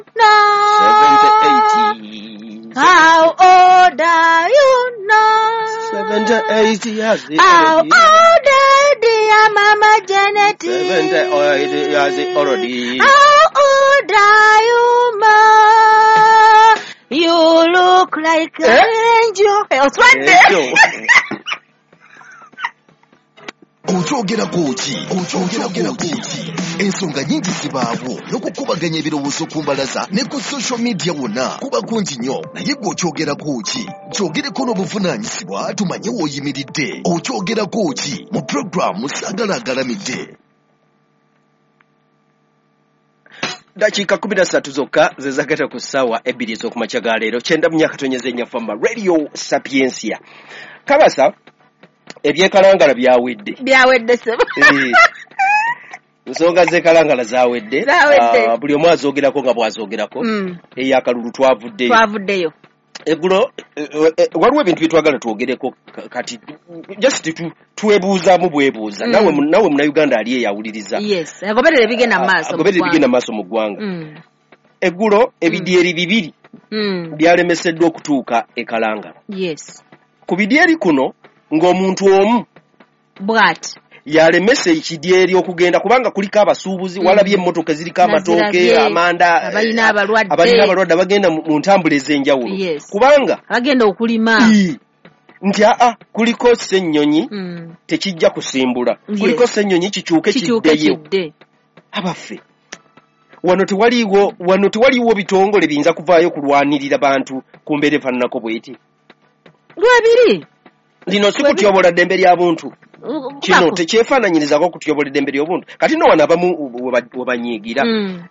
now? 70, 80. How old are you now? 70, 80 years. How old are dear Mama Janet? 70 or 80 years already. How old are you, Ma? You look like an angel. Angel. Kuchogera kuki ensonga nyingi zibaawo n'okukubaganya ebirowoozo ku mbalaza ne ku social media wonna kuba kungi nnyo naye gw'okyogera kuki kyogereko n'obuvunaanyizibwa tumanye w'oyimiridde okyogera kuki mu puroguramu Saagala Agalamidde. Dakiika 13 zokka ze zagata ku ssaawa 2 ez'okumakya ga leero 9 mu myaka tonyezenya famba Radio Sapiensia. Kabasa ebyekalangala byawedde sebo. Nsonga z'ekalangala zaawedde. Buli omu azoogerako nga bw'azoogerako. Ey'akalulu twavuddeyo. Eggulo waliwo ebintu bye twagala twogereko kati just twebuuzaamu bwebuuza. Nawe munnayuganda ali eyawuliriza. Yes, agoberera ebigenda maaso mu ggwanga. Eggulo ebidyeri bibiri byalemeseddwa okutuuka e Kalangala. Yes. Ku bidyeri kuno ng'omuntu omu bw'ati yalemese ekidyeri okugenda kubanga kuliko abasuubuzi walabye emmotoka ziriko amatooke amanda abalina abalwadde abagenda mu ntambula ez'enjawulo. Yes. Kubanga bagenda okulima nti kuliko ssennyonyi tekijja kusimbula. Yes. Kuliko ssennyonyi kikyuke kiddeyo. Abaffe wano tewaliwo bitongole biyinza kuvaayo kulwanirira bantu ku mbeera efaananako bw'eti. Lwebiri lino si kutyobola ddembe ly'abuntu. Kino tekyefaananyirizako kutyobola eddembe ly'obuntu. Kati no wano abamu webanyiigira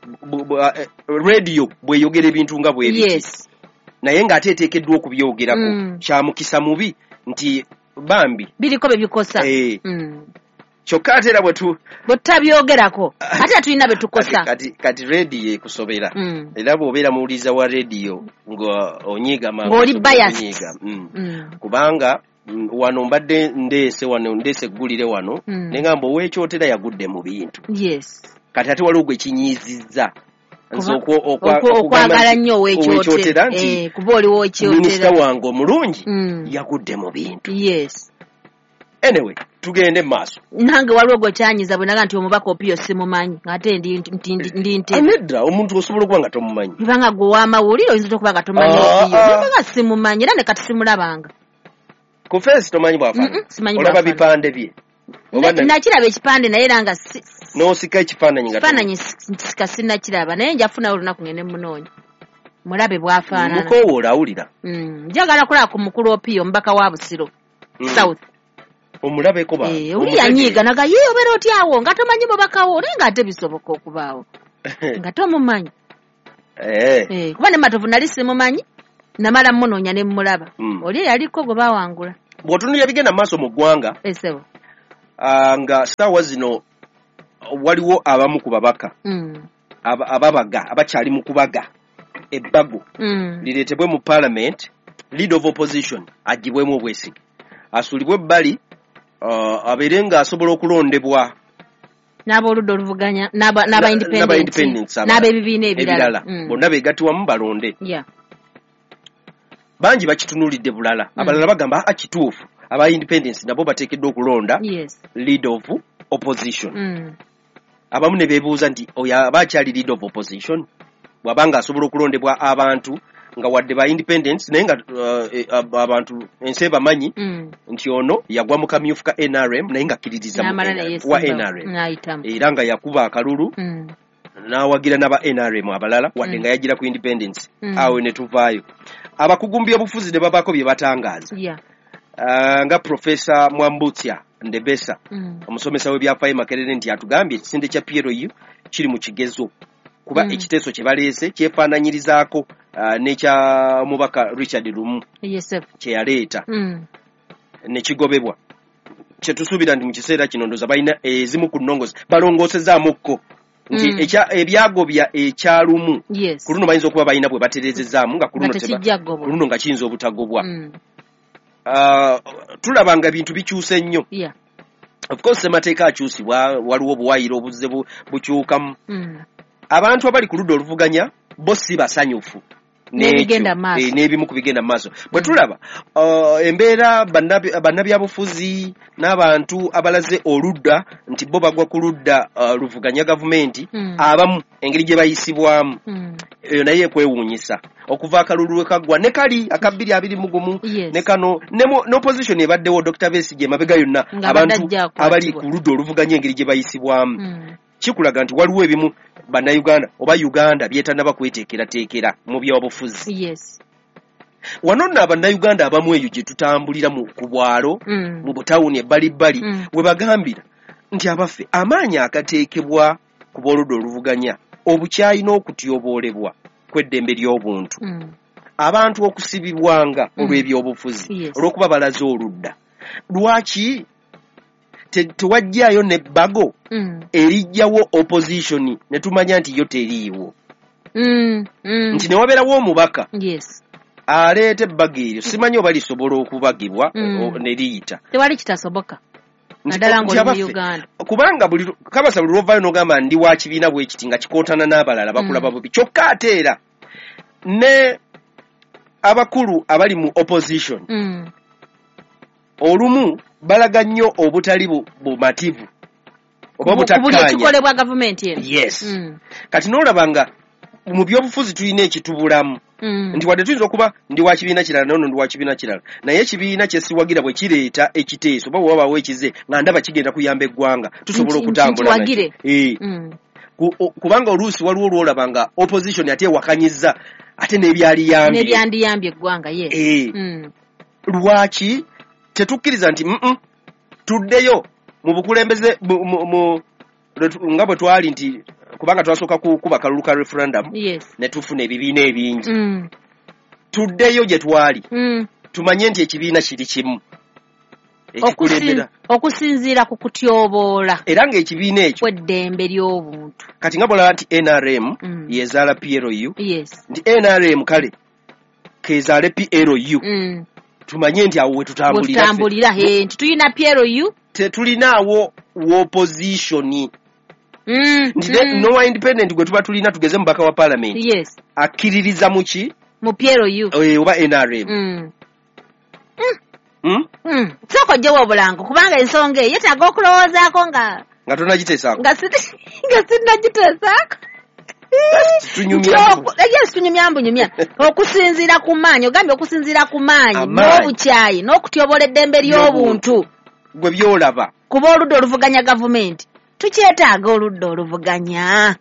radio bweyogera ebintu nga bwebiti. Yes. Naye ng'ate eteekeddwa okubyogerako. Kya mukisa mubi nti bambi biriko bye bikosa. Kyokka ate era bwe tutabyogerako ate tulina be tukosa. Kati radio ekusobera. Era bw'obeera muwuliriza wa radio ng'onyiiga ng'oli biased. Kubanga wano mbadde ndeese eggulire wano nengamba ow'ekyotera yagudde mu bintu. Yes. Kati ate waliwo gwe kinyiizizza okwagala nnyo ow'ekyotera nti kuba oliwo ekyotera minisita wange omulungi yagudde mu bintu. Yes. Anyway, tugende maaso. Nange waliwo gwe kyanyiza bwe naga nti omubaka Opiyo simumanyi ate ndi nte. Anedda omuntu osobola okuba nga tomumanyi. Bibanga gwe w'amawulire oyinza okuba nga tomanyi Opiyo. Bibanga simumanyi era ne kati simulabanga. Ku fesi tomanyi bw'afaanana. Olaba bipande bye. Nakiraba ekipande naye era nga n'osika ekifaananyi sika sinnakiraba naye njafuna olunaku ngende munoonya mulabe bw'afaanana. Mukoowoola awulira. Njagala kulaba ku mukulu Opiyo omubaka wa Busiro South. Omulabeko ba. Oli yanyiiga naga ye obeera otyawo nga tomanyi mubakawo naye ng'ate bisoboka okubaawo nga tomumanyi. Kuba ne Matovu nali simumanyi namala munoonya ne mmulaba. Oli yaliko gwe baawangula. Bw'otunuulira bigenda maaso mu ggwanga nga ssaawa zino waliwo abamu ku babaka ababaga abakyali mu kubaga ebbago lireetebwe mu Parliament. Leader of Opposition agibwemu obwesige asuulibwe ebbali abeere ng'asobola okulondebwa n'abooludda oluvuganya n'aba independents n'ab'ebibiina ebirala bonna beegattiwamu balonde. Bangi bakitunuulidde bulala. Abalala bagamba kituufu aba independents nabo bateekeddwa okulonda leader of opposition. Abamu ne beebuuza nti oyo aba akyali leader of opposition bw'abanga asobola okulondebwa abantu nga wadde ba independents naye nga abantu ensi bamanyi nti ono yagwa mu kamyufu ka NRM naye nga akkiririza wa NRM era nga yakuba akalulu n'awagira n'aba NRM abalala wadde nga yagira ku independence. Awo ne tuvaayo abakugu mu byobufuzi ne babaako bye batangaaza nga Professor Mwambutya Ndebesa omusomesa w'ebyafaayo Makerere nti atugambye ekisinde kya PLU kiri mu kigezo kuba ekiteeso kye baleese kyefaananyirizaako n'ekya mubaka Richard Lumu kye yaleeta ne kigobebwa. Kye tusuubira nti mu kiseera kino ndooza balina ezimu ku nnongozi balongoosezzaamukko nti ebyagobya ekyalumu ku luno bayinza okuba balina bwe batereezezaamu nga ku luno nga kiyinza obutagobwa. Tulaba nga bintu bikyuse nnyo. Of course ssemateeka akyusibwa waliwo obuwaayiro obuzze bukyukamu. Abantu abali ku ludda oluvuganya bossi basanyufu n'ebimu ku bigenda maaso bwe tulaba embeera bannabyabufuzi n'abantu abalaze oludda nti bo bagwa ku ludda luvuganya gavumenti abamu engeri gye bayisibwamu eyo naye ekwewuunyisa okuva akalulu lwe kaggwa ne kali akabbiri abiri mugumu ne kano n'opposition ebaddewo Dr. Besigye mabega yonna abantu abali ku ludda oluvuganya engeri gye bayisibwamu kikulaga nti waliwo ebimu bannayuganda oba Uganda byetanaba kweteekerateekera mu byobufuzi. Wano nno abannayuganda abamu eyo gye tutambulira ku bwalo mu butawuni ebbalibbali we bagambira nti abaffe amaanyi akateekebwa ku b'oludda oluvuganya obukyayi n'okutyoboolebwa kw'eddembe ly'obuntu abantu okusibibwanga olw'ebyobufuzi olw'okuba balaze oludda lwaki tewajjayo nebbago erijjawo opposition ne tumanya nti yo teriiwo nti ne wabeerawo omubaka aleeta ebbago eryo simanyi oba lisobola okubagibwa ne liyita tewali kitasoboka naddala ng'oli mu Uganda kubanga kabasa buli lwovaayo n'ogamba ndi wa kibiina bwe kiti nga kikootana n'abalala bakulaba bubi kyokka ate era ne abakulu abali mu opposition olumu balaga nnyo obutali bumativu oba butakkaanya gavumenti eno. Kati n'olaba nga mu byobufuzi tulina ekitubulamu nti wadde tuyinza okuba ndi wa kibiina kirala nono ndi wa kibiina kirala naye ekibiina kyesiwagira bwe kireeta ekiteeso oba bwe wabaawo ekize nga ndaba kigenda kuyamba eggwanga tusobola okutambula kubanga oluusi waliwo olwolaba nga opposition ate ewakanyizza ate n'ebyandiyambye eggwanga lwaki tetukkiriza nti tuddeyo mu bukulembeze nga bwe twali nti kubanga twasooka kuba kalulu ka referendum ne tufuna ebibiina ebingi tuddeyo gye twali tumanye nti ekibiina kiri kimu okusinziira ku kutyoboola era ng'ekibiina ekyo kw'eddembe ly'obuntu kati nga bolaba nti NRM yezaala PLU nti NRM kale kezaale PLU tumanye nti awo we tutambulira nti tulina PLU tetulinaawo opposition nti nowa independent gwe tuba tulina tugeze mu baka wa parliament akkiririza muki mu PLU oba NRM soko gyewo obulango kubanga ensonga eyo yetaaga okulowoozaako nga tonagiteesaako nga sinnagiteesaako tunyumya mbunyumya okusinziira ku maanyi ogambye okusinziira ku maanyi n'obukyayi n'okutyobola eddembe ly'obuntu gwe byolaba kuba oludda oluvuganya gavumenti tukyetaaga oludda oluvuganya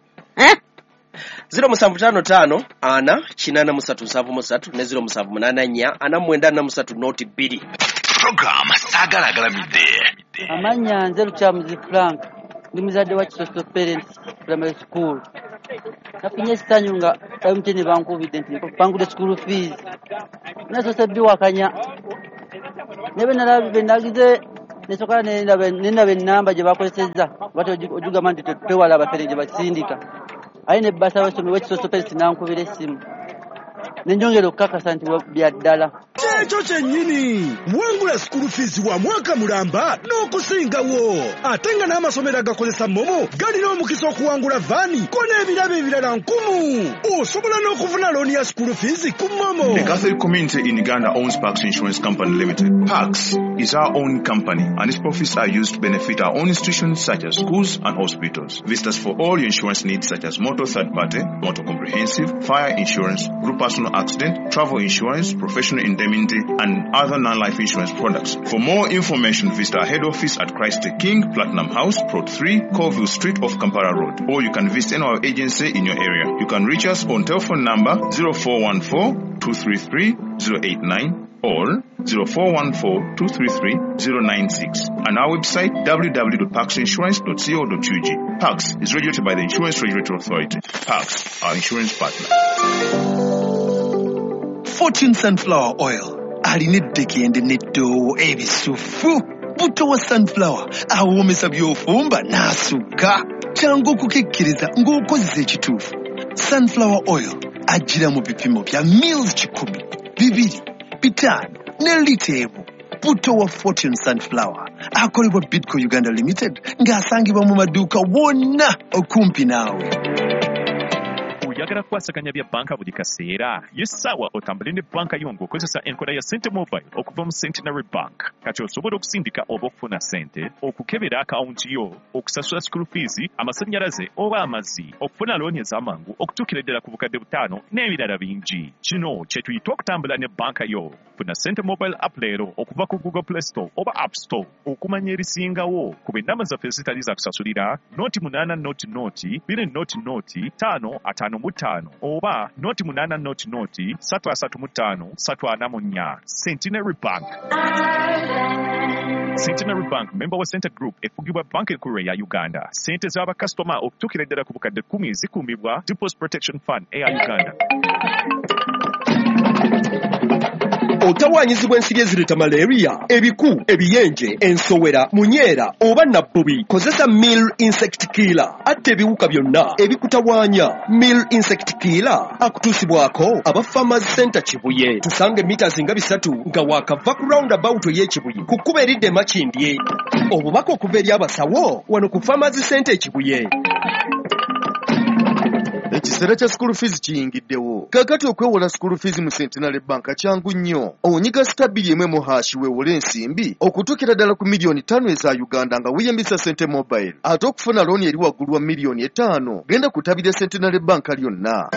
0755 ana 837 ne 0784 494 noti 2 program sagalagalamidde amanya nze Lukyamuzi Frank ndi muzadde wa Kisoso Parents Primary School nafunye essanyu nga MTN bankubidde nti bangudde school fees nasoose biwakanya nebe nalabe nagize nesoka nenaba ennamba gye bakozesezza bati ojugamba nti twewala abafere gye basindika aye ne bbasa w'essomero w'Ekisoso Parents nankubira essimu nenjongera okukakasa nti bya ddala ekyo kyennyini wangula school fees wa mwaka mulamba n'okusingawo ate nga n'amasomero agakozesa momo galina omukisa okuwangula vaani ko n'ebirabo ebirala 1000 osobola n'okufuna looni ya school fees ku momo. The Catholic community in Uganda owns Pax Insurance Company Limited. Pax is our own company and its profits are used to benefit our own institutions such as schools and hospitals. Visit us for all your insurance needs such as motor third party, motor comprehensive, fire insurance, group personal accident, travel insurance, professional indemnity, and other non-life insurance products. For more information, visit our head office at Christ the King, Platinum House, Plot 3, Colville Street off Kampala Road. Or you can visit any of our agency in your area. You can reach us on telephone number 0414-233-089 or 0414-233-096 and our website www.paxinsurance.co.ug. Pax is regulated by the Insurance Regulatory Authority. Pax, our insurance partner. Fortune Sunflower Oil. Alina eddekende n'eddoowo ebisufu butto wa sunflower awoomesa by'ofumba n'asugga kyangu okukikkiriza ng'okozesa ekituufu. Sunflower oil ajjira mu bipimo bya mils 100, 2, 5 ne lita emu. Butto wa Fortune Sunflower akolebwa Bidco Uganda Limited ng'asangibwa mu maduuka wonna okumpi naawe. oyagala kwasaganya bya banka buli kaseera yesawa otambule ne banka yo ng'okozesa enkola ya Sente Mobile okuva mu Centenary Bank. Kati osobola okusindika oba okufuna sente, okukebera akawunti yo, okusasula school fees, amasannyalaze oba amazzi, okufuna looni ez'amangu, okutuukira ddala ku bukadde 5 n'ebirala bingi. Kino kye tuyita okutambula ne banka yo. Funa Sente Mobile app leero okuva ku Google Play Store oba App Store okumanya erisingawo ku b'ennamba zaffe ezitali za kusasulira noti 8 noti 2 noti 555 oba noti 8 noti 335 344. Centenary Bank. Centenary Bank, member wa Center Group, efugibwa banka enkulu ya Uganda. Sente z'abakasitoma okutuukira ddala ku bukadde 10 zikuumibwa Deposit Protection Fund eya Uganda. Otawaanyizibwa ensiri ezireta malaria, ebiku, ebiyenje, ensowera, munyeera oba nabbubi. Kozesa Mill Insect Killer. Atta ebiwuka byonna ebikutawaanya. Mill Insect Killer akutuusibwako aba Farmers Center Kibuye. Tusange meters nga 3 nga waakava ku roundabout y'Ekibuye ku kkubo eridde Makindye. Obubaka okuva eri abasawo wano ku Farmers Center Kibuye. Ekiseera kya school fees kiyingiddewo. Kakati okwewola school fees mu Centenary Bank kyangu nnyo. Onyiga stabili emwe mu hashi weewole ensimbi okutuukira ddala ku miliyoni 5 eza Uganda nga weeyambisa Sente Mobile. Ate okufuna looni eri waggulu wa miliyoni 5 genda kutabira Centenary Bank lyonna.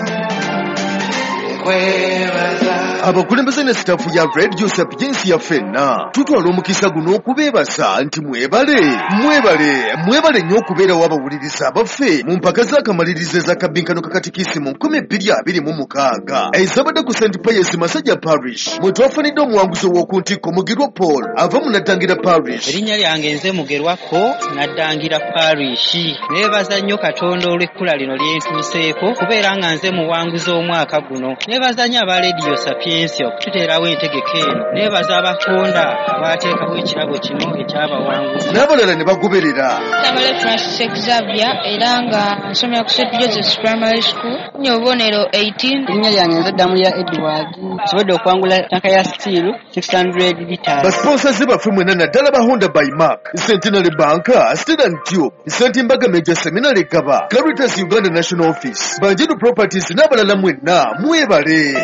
Abakulembeze ne sitafu ya Radio Sapiensi ya ffenna tutwala omukisa guno okubeebaza nti mwebale nnyo okubeerawo abawuliriza abaffe mu mpaka z'akamalirizo ez'akabinkano kakatikisimu 2026 ezabadde ku St. Pius Masajja Parish mwe twafunidde omuwanguzi w'oku ntikko Mugerwa Paul ava mu Naddangira Parish. Erinnya lyange nze Mugerwako Naddangira Parish. Neebaza nnyo Katonda olw'ekkula lino lyentuuseeko kubeera nga nze muwanguzi omwaka guno. Neebaza nnyo aba Radio Sapiensi okututeerawo entegeka eno. Neebaza abatonda abateekawo ekirabo kino ekyabawanguzi. N'abalala ne bagoberera. Sabale Francis Xavier era nga nsomera ku St. Joseph's Primary School. Nnyo obubonero 18. Erinnya lyange nze Damulya Edward. Nsobodde okwangula tanka ya steel 600 liters. Basponsaze baffe mwena naddala ba Honda by Mark, Centenary Bank, Steel & Tube, St. Mbaga Major Seminary Gaba, Caritas Uganda National Office, Banjedu Properties n'abalala mwenna mwebale.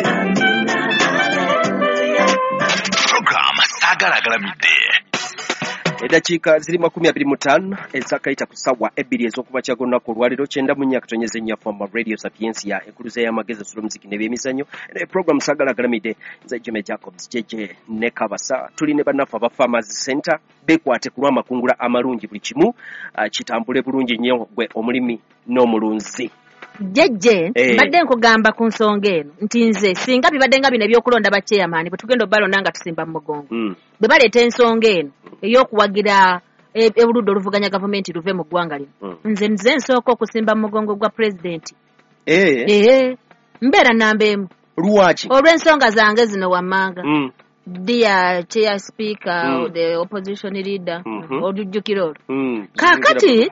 Program Sagalagalamidde. Eddakiika ziri 25 ezakayita ku ssaawa 2 ez'okumakya g'olunaku olwaleero 9 mu nnyaka tonyeze nnyaffe mu Radio Sapiensi ya ekuluza y'amagezi sulumuziki n'ebyemizannyo ne program Sagalagalamidde nze Jimmy Jacobs jeje ne Kabasa tuli ne bannaffe aba Farmers Center bekwate ku lw'amakungula amalungi buli kimu kitambule bulungi nnyo gwe omulimi n'omulunzi. Jeje badde nkugamba ku nsonga eno nti nze singa bibadde nga bino ebyokulonda ba chairman bwe tugenda obalonda nga tusimba mu mugongo bwe baleeta ensonga eno ey'okuwagira ebuludde oluvuganya gavumenti luve mu ggwanga lino nze nsooka okusimba mu mugongo gwa pulezidenti mbeera namba emu. Lwaki? Olw'ensonga zange zino wammanga dear chair speaker the opposition leader olujjukiro kaakati